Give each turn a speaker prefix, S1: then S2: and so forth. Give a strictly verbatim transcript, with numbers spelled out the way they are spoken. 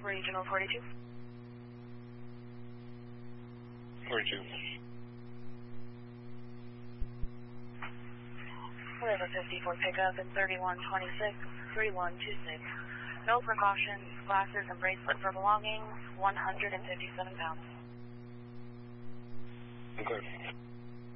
S1: Regional forty-two.
S2: forty-two.
S1: We have a fifty-four pickup in thirty-one twenty-six, three one two six. No precautions, glasses and bracelet for belongings, one hundred fifty-seven pounds.
S2: Okay.